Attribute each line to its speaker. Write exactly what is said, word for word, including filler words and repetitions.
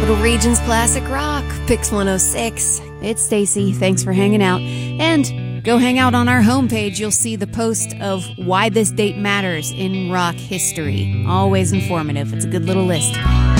Speaker 1: Capital Regions Classic Rock, Pix one oh six. It's Stacy. Thanks for hanging out. And go hang out on our homepage. You'll see the post of why this date matters in rock history. Always informative. It's a good little list.